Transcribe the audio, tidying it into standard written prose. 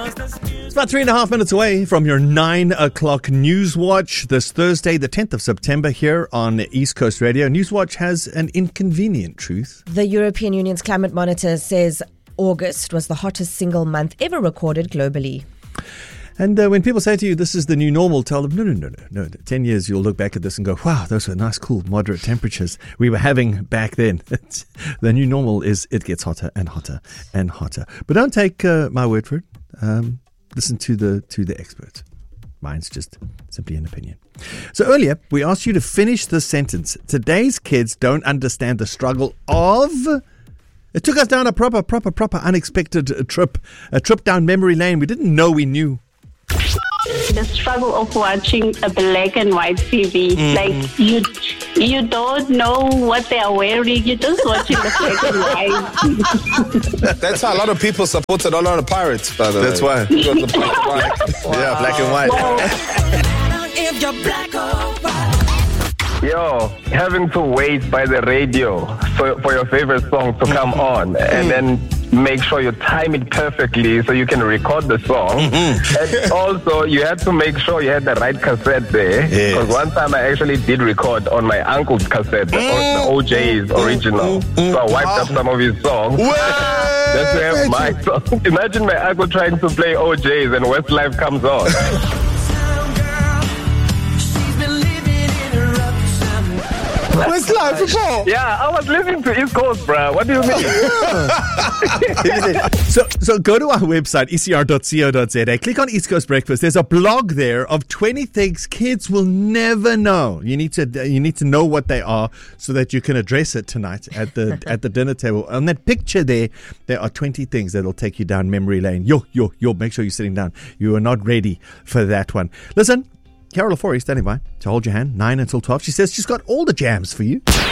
It's about 3.5 minutes away from your 9 o'clock News Watch this Thursday, the 10th of September, here on East Coast Radio. News Watch has an inconvenient truth. The European Union's climate monitor says August was the hottest single month ever recorded globally. And when people say to you, this is the new normal, tell them, no. 10 years, you'll look back at this and go, wow, those were nice, cool, moderate temperatures we were having back then. The new normal is it gets hotter and hotter and hotter. But don't take my word for it. Listen to the experts. Mine's just simply an opinion. So earlier, we asked you to finish this sentence. Today's kids don't understand the struggle of... It took us down a proper unexpected trip. A trip down memory lane we didn't know we knew. The struggle of watching a black and white TV. Like, you don't know what they are wearing. You're just watching the black and white. That's how a lot of people supported a lot of Pirates, by the way. That's why. You got the black and white. Wow. Yeah, black and white. If you're black or white. Yo, having to wait by the radio for your favorite song to come on and then make sure you time it perfectly so you can record the song. And also, you had to make sure you had the right cassette there. Because one time I actually did record on my uncle's cassette, the OJ's original. So I wiped up some of his songs. Just to have my song. Imagine my uncle trying to play OJ's and Westlife comes on. Westlife, before. Yeah, I was listening to East Coast, bruh. What do you mean? So go to our website, ecr.co.za. Click on East Coast Breakfast. There's a blog there of 20 things kids will never know. You need to know what they are so that you can address it tonight at the dinner table. On that picture there are 20 things that'll take you down memory lane. Yo, make sure you're sitting down. You are not ready for that one. Listen. Carol Ofori standing by to hold your hand, 9 until 12. She says she's got all the jams for you.